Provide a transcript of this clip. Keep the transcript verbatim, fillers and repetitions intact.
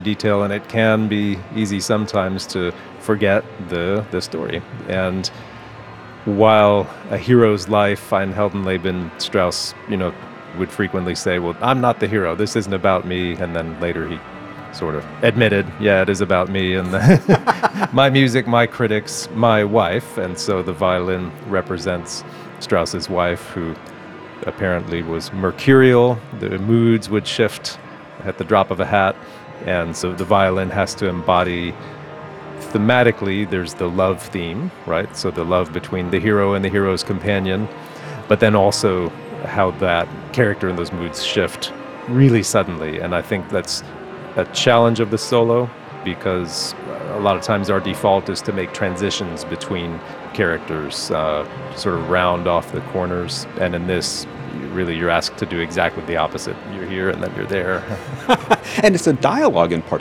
detail, and it can be easy sometimes to forget the the story. And while A Hero's Life, Ein Heldenleben, Strauss, you know, would frequently say, "Well, I'm not the hero. This isn't about me." And then later he sort of admitted, "Yeah, it is about me and the my music, my critics, my wife." And so the violin represents Strauss's wife, who apparently was mercurial. The moods would shift at the drop of a hat. And so the violin has to embody thematically, there's the love theme, right? So the love between the hero and the hero's companion, but then also how that character and those moods shift really suddenly. And I think that's a challenge of the solo, because a lot of times our default is to make transitions between characters, uh, sort of round off the corners. And in this, really, you're asked to do exactly the opposite. You're here and then you're there. And it's a dialogue in parts.